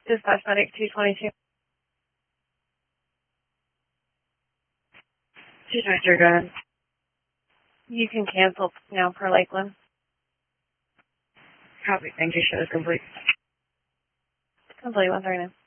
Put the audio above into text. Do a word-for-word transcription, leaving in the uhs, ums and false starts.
Dispatch medic two twenty-two. two twenty-two, go ahead. You can cancel now for Lakeland. Copy. Thank you. Show is complete. Complete one thirty-nine.